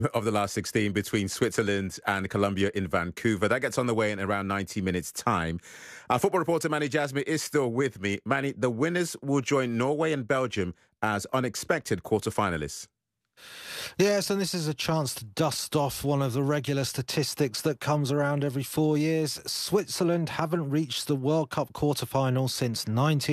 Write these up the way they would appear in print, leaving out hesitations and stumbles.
of the last 16 between Switzerland and Colombia in Vancouver. That gets on the way in around 90 minutes' time. Our football reporter Manny Jasmy is still with me. Manny, the winners will join Norway and Belgium as unexpected quarterfinalists. Yes, and this is a chance to dust off one of the regular statistics that comes around every 4 years. Switzerland haven't reached the World Cup quarter-final since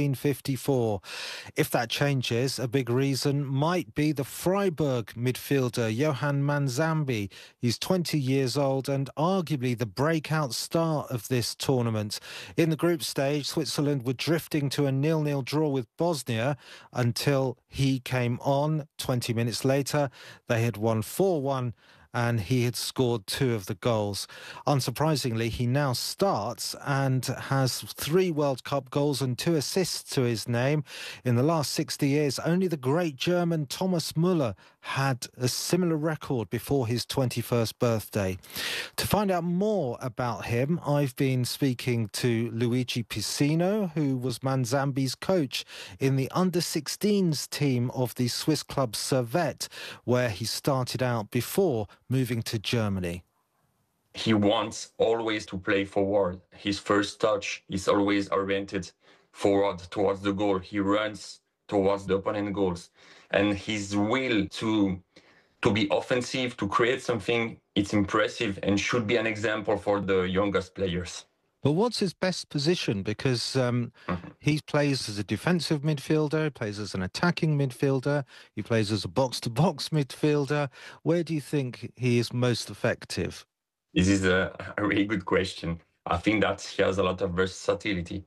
1954. If that changes, a big reason might be the Freiburg midfielder Johan Manzambi. He's 20 years old and arguably the breakout star of this tournament. In the group stage, Switzerland were drifting to a 0-0 draw with Bosnia until he came on. 20 minutes later, they had won 4-1 and he had scored 2 of the goals. Unsurprisingly, he now starts and has 3 World Cup goals and 2 assists to his name. In the last 60 years, only the great German Thomas Müller had a similar record before his 21st birthday. To find out more about him, I've been speaking to Luigi Piscino, who was Manzambi's coach in the under-16s team of the Swiss club Servette, where he started out before moving to Germany. He wants always to play forward. His first touch is always oriented forward towards the goal. He runs towards the opponent goals. And his will to be offensive, to create something, it's impressive and should be an example for the youngest players. But what's his best position? Because he plays as a defensive midfielder, he plays as an attacking midfielder, he plays as a box-to-box midfielder. Where do you think he is most effective? This is a really good question. I think that he has a lot of versatility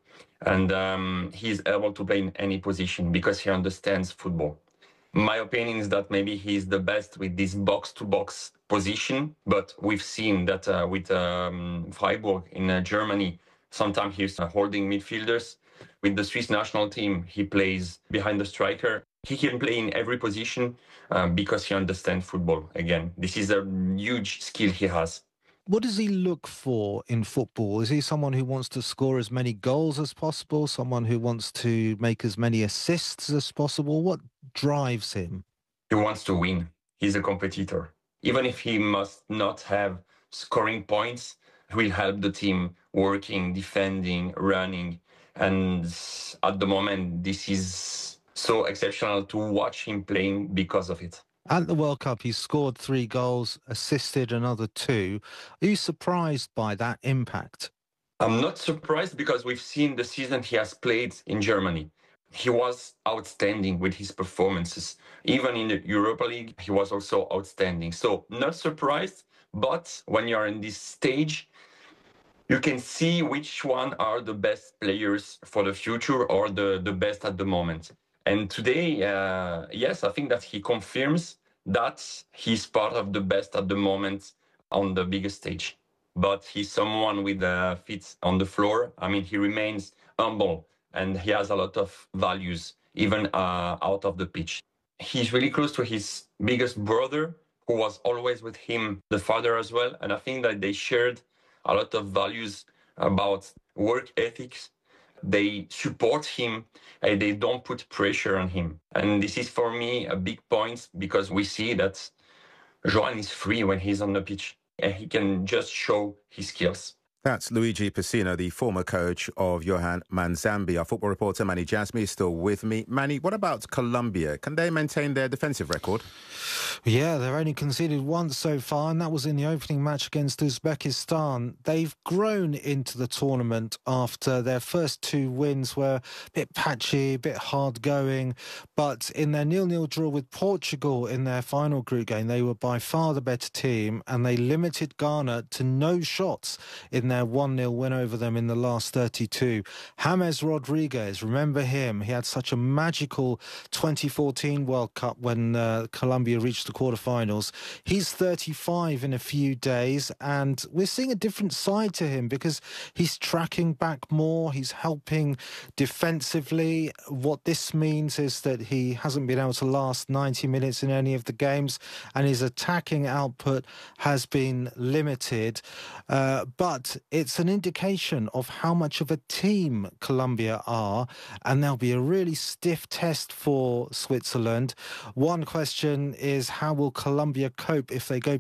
and he's able to play in any position because he understands football. My opinion is that maybe he's the best with this box-to-box position, but we've seen that with Freiburg in Germany, sometimes he's holding midfielders. With the Swiss national team, he plays behind the striker. He can play in every position because he understands football. Again, this is a huge skill he has. What does he look for in football? Is he someone who wants to score as many goals as possible? Someone who wants to make as many assists as possible? What drives him? He wants to win. He's a competitor. Even if he must not have scoring points, he will help the team working, defending, running. And at the moment, this is so exceptional to watch him playing because of it. At the World Cup, he scored 3 goals, assisted another 2. Are you surprised by that impact? I'm not surprised because we've seen the season he has played in Germany. He was outstanding with his performances. Even in the Europa League, he was also outstanding. So not surprised, but when you're in this stage, you can see which one are the best players for the future or the best at the moment. And today, yes, I think that he confirms that he's part of the best at the moment on the biggest stage. But he's someone with feet on the floor. I mean, he remains humble and he has a lot of values, even out of the pitch. He's really close to his biggest brother, who was always with him, the father as well. And I think that they shared a lot of values about work ethics. They support him and they don't put pressure on him. And this is for me a big point because we see that Johan is free when he's on the pitch and he can just show his skills. That's Luigi Piscino, the former coach of Johan Manzambi. Our football reporter Manny Jasmy is still with me. Manny, what about Colombia? Can they maintain their defensive record? Yeah, they've only conceded once so far, and that was in the opening match against Uzbekistan. They've grown into the tournament after their first 2 wins were a bit patchy, a bit hard going. But in their 0-0 draw with Portugal in their final group game, they were by far the better team, and they limited Ghana to no shots in their 1-0 win over them in the last 32. James Rodriguez, remember him? He had such a magical 2014 World Cup when Colombia reached the quarterfinals. He's 35 in a few days, and we're seeing a different side to him because he's tracking back more, he's helping defensively. What this means is that he hasn't been able to last 90 minutes in any of the games, and his attacking output has been limited. But it's an indication of how much of a team Colombia are, and there'll be a really stiff test for Switzerland. One question is, how will Colombia cope if they go